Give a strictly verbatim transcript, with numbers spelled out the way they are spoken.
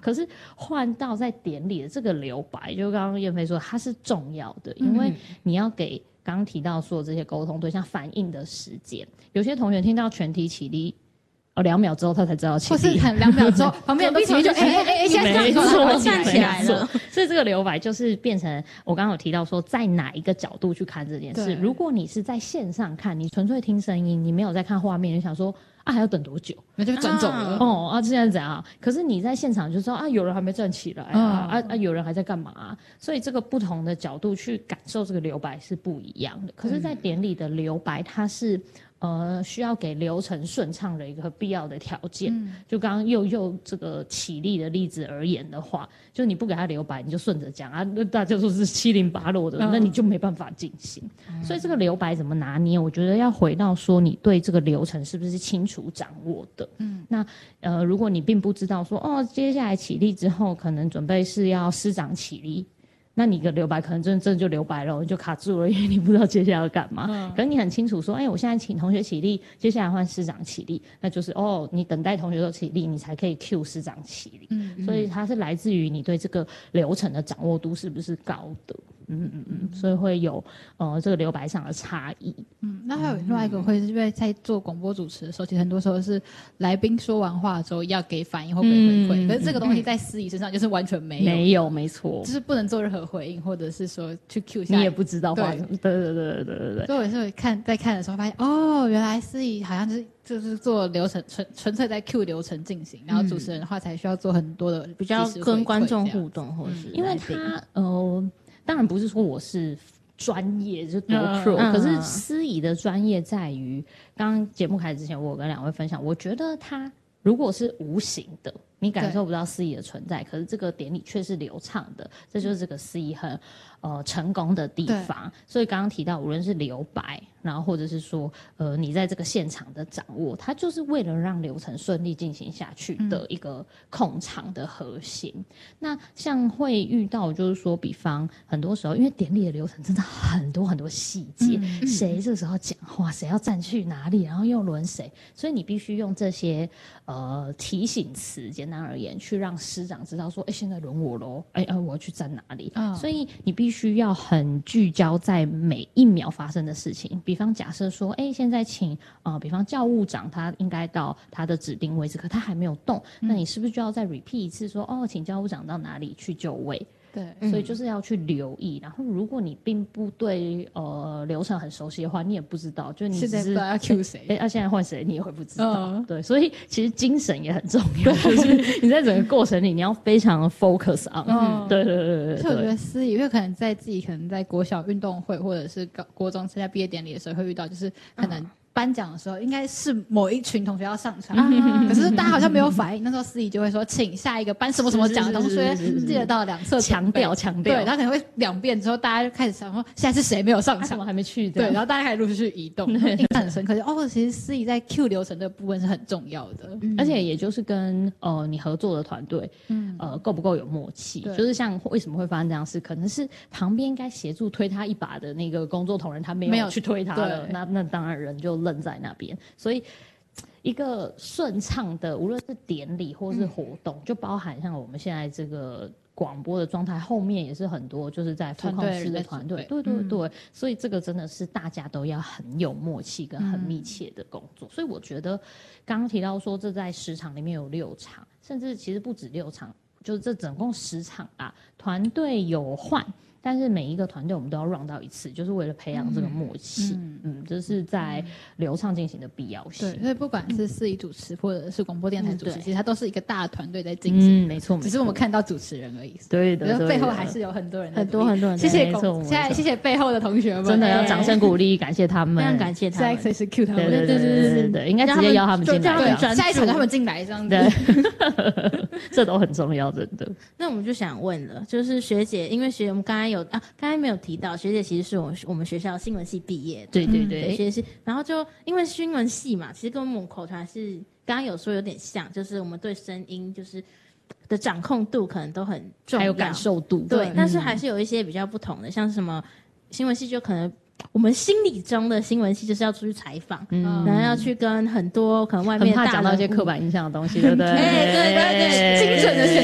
可是换到在典礼的这个留白，就刚刚燕飞说它是重要的，因为你要给刚刚提到说这些沟通对象反应的时间。有些同学听到全体起立，哦，两秒之后他才知道起立， 或是很两秒之后旁边都起立就哎哎哎，现在没错， 站起来了。 所以这个留白就是变成我刚刚有提到说，在哪一个角度去看这件事。如果你是在线上看，你纯粹听声音，你没有在看画面，你想说啊还要等多久？ 那就转走了。 哦啊，现在怎样？可是你在现场就知道啊，有人还没站起来啊，嗯、啊啊，有人还在干嘛、啊？所以这个不同的角度去感受这个留白是不一样的。可是，在典礼的留白，它是。呃，需要给流程顺畅的一个必要的条件。嗯、就刚刚又又这个起立的例子而言的话，就你不给他留白，你就顺着讲啊，那大家说是七零八落的，嗯、那你就没办法进行。嗯、所以这个留白怎么拿捏？我觉得要回到说你对这个流程是不是清楚掌握的。嗯，那呃，如果你并不知道说哦，接下来起立之后，可能准备是要师长起立。那你的留白可能真的真的就留白了，你就卡住了，因为你不知道接下来要干嘛。嗯、可是你很清楚说，哎、欸，我现在请同学起立，接下来换师长起立，那就是哦，你等待同学都起立，你才可以 cue 师长起立。嗯，所以它是来自于你对这个流程的掌握度是不是高的。嗯嗯嗯，所以会有呃这个留白上的差异。 嗯，那还有另外一个会是因为在做广播主持的时候，其实很多时候是来宾说完话之后要给反应或给回馈，嗯、可是这个东西在司仪身上就是完全没有， 没有，没错， 就是不能做任何回应，或者是说去 cue 下， 你也不知道话什么。对对对对对对对。 所以我也是看在看的时候发现，哦，原来司仪好像就是就是做流程纯纯粹在 cue 流程进行，然后主持人的话才需要做很多的比较跟观众互动，或者是、嗯、 因为他呃。当然不是说我是专业就多 pro，、嗯、可是司仪的专业在于，刚刚节目开始之前，我有跟两位分享，我觉得他如果是无形的，你感受不到司仪的存在，可是这个典礼却是流畅的，这就是这个司仪很呃成功的地方。所以刚刚提到，无论是留白，然后或者是说呃你在这个现场的掌握，它就是为了让流程顺利进行下去的一个控场的核心。嗯、那像会遇到就是说，比方很多时候，因为典礼的流程真的很多很多细节，嗯、谁这时候讲话，谁要站去哪里，然后又轮谁，所以你必须用这些呃提醒词，简单而言，去让师长知道说，哎，现在轮我咯，哎哎，我要去站哪里？哦、所以你必须要很聚焦在每一秒发生的事情。比方假设说，哎，现在请呃，比方教务长他应该到他的指定位置，可他还没有动，嗯、那你是不是就要再 repeat 一次说，哦，请教务长到哪里去就位？对，所以就是要去留意。嗯、然后，如果你并不对呃流程很熟悉的话，你也不知道，就你只是现在不知道要 cue 谁， 哎，啊，现在换谁，你也会不知道。嗯、对，所以其实精神也很重要，就是你在整个过程里，你要非常的 focus on。嗯，对对对对对。 所以我觉得司仪，因为可能在自己可能在国小运动会或者是高国中参加毕业典礼的时候会遇到，就是可能。颁奖的时候，应该是某一群同学要上场，嗯、可是大家好像没有反应。那时候司仪就会说，请下一个颁什么什么奖的同学记得到两侧强调强调。 对，然后可能会两遍之后，大家就开始想说，现在是谁没有上场？怎么还没去？ 对，然后大家开始陆续移动，印象很深刻。哦，其实司仪在 Q 流程的部分是很重要的， 嗯、而且也就是跟呃你合作的团队，嗯、呃够不够有默契？就是像为什么会发生这样的事，可能是旁边应该协助推他一把的那个工作同仁，他没有去推他了，那那当然人就愣在那边。所以，一个顺畅的，无论是典礼或是活动，嗯、就包含像我们现在这个广播的状态，后面也是很多就是在副控室的团队，对对对，嗯、所以这个真的是大家都要很有默契跟很密切的工作。嗯、所以我觉得刚刚提到说，这在十场里面有六场，甚至其实不止六场，就是这总共十场啊，团队有换。但是每一个团队我们都要 run 到一次，就是为了培养这个默契。嗯，嗯这是在流畅进行的必要性。 对，所以不管是司仪主持或者是广播电台主持，嗯、其实它都是一个大的团队在进行。 嗯，没错， 只是我们看到主持人而已。 对的， 背后还是有很多人， 很多很多人。 谢谢，现在谢谢背后的同学们， 真的要掌声鼓励，感谢他们， 非常感谢他们。 现在随时 cue 他们， 对对对对对对，应该直接邀他们进来， 对，下一场他们进来这样子。 对，这都很重要，真的。 那我们就想问了，就是学姐，因为学我们刚才有啊，刚才没有提到，学姐其实是我们我们学校新闻系毕业的， 对对对， 学姐是，然后就因为新闻系嘛，其实跟我们口传是刚刚有说有点像，就是我们对声音就是的掌控度可能都很重要， 还有感受度， 对，嗯、但是还是有一些比较不同的，像是什么新闻系就可能。我们心理中的新闻系就是要出去采访，嗯，然后要去跟很多可能外面很怕讲到一些刻板印象的东西，对不对？ 哎，对对对， 精准的选